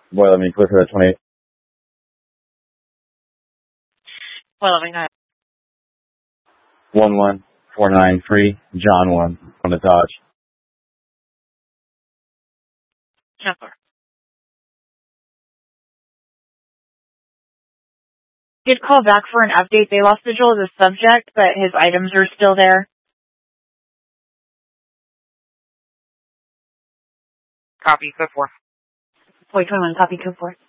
Boy, let me clear for that 28. Well, let me know. 11493, John 1, on the Dodge. Jumper. Did call back for an update. They lost visual of the subject, but his items are still there. Copy, code 4. 421, copy, code 4.